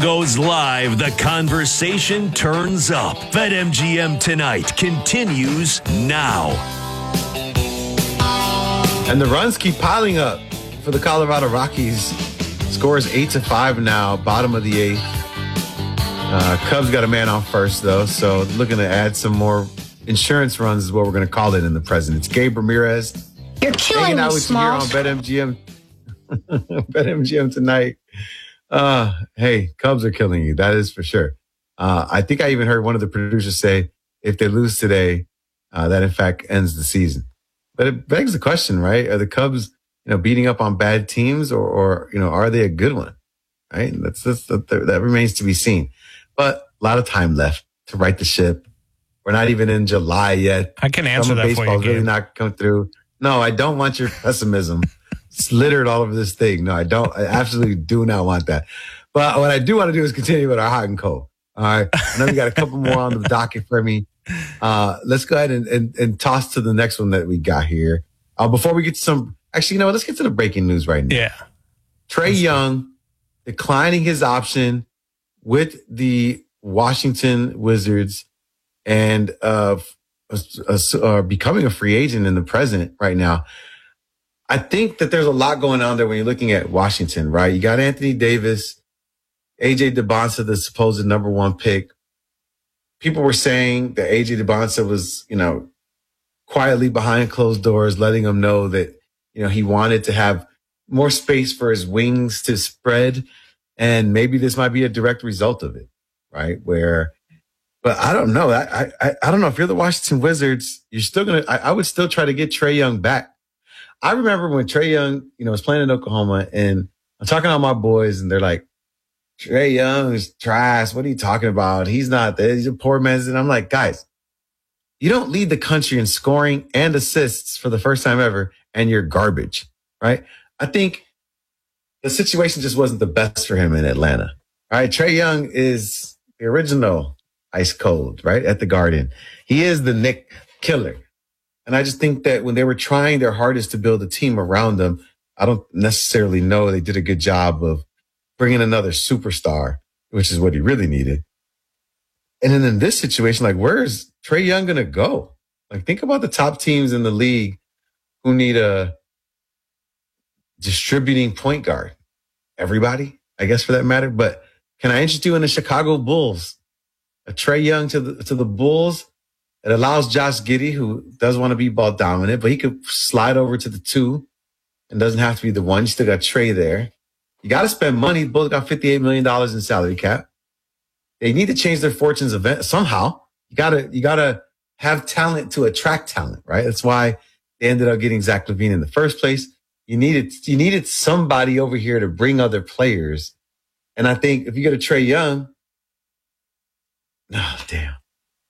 Goes live, the conversation turns up. BetMGM Tonight continues now. And the runs keep piling up for the Colorado Rockies. Score is 8-5 now, bottom of the eighth. Cubs got a man on first, though, so looking to add some more insurance runs is what we're going to call it in the present. It's Gabe Ramirez. You're killing hanging out me, with you here on BetMGM. BetMGM Tonight. Hey, Cubs are killing you. That is for sure. I think I even heard one of the producers say if they lose today, that in fact ends the season. But it begs the question, right? Are the Cubs, beating up on bad teams or are they a good one? Right? That remains to be seen. But a lot of time left to right the ship. We're not even in July yet. I can answer that for you. Baseball's really not come through. No, I don't want your pessimism. It's littered all over this thing. No, I don't. I absolutely do not want that. But what I do want to do is continue with our hot and cold. All right. I know we got a couple more on the docket for me. Let's go ahead and toss to the next one that we got here. Before we get to some, actually, let's get to the breaking news right now. Yeah. Trae Young declining his option with the Washington Wizards and becoming a free agent in the present right now. I think that there's a lot going on there when you're looking at Washington, right? You got Anthony Davis, AJ DeBonsa, the supposed number one pick. People were saying that AJ DeBonsa was, quietly behind closed doors, letting them know that, he wanted to have more space for his wings to spread. And maybe this might be a direct result of it, right? But I don't know. I don't know. If you're the Washington Wizards, you're still I would still try to get Trae Young back. I remember when Trae Young, was playing in Oklahoma, and I'm talking to all my boys, and they're like, Trae Young is trash. What are you talking about? He's not there. He's a poor man's. And I'm like, guys, you don't lead the country in scoring and assists for the first time ever, and you're garbage, right? I think the situation just wasn't the best for him in Atlanta. All right, Trae Young is the original ice cold, right, at the Garden. He is the Nick Killer. And I just think that when they were trying their hardest to build a team around them, I don't necessarily know they did a good job of bringing another superstar, which is what he really needed. And then in this situation, where is Trae Young going to go? Think about the top teams in the league who need a distributing point guard. Everybody, I guess, for that matter. But can I interest you in the Chicago Bulls? A Trae Young to the Bulls. It allows Josh Giddey, who does want to be ball dominant, but he could slide over to the 2 and doesn't have to be the 1. You still got Trae there. You got to spend money. Both got $58 million in salary cap. They need to change their fortunes somehow. You gotta have talent to attract talent, right? That's why they ended up getting Zach LaVine in the first place. You needed somebody over here to bring other players. And I think if you get a Trae Young, oh, damn.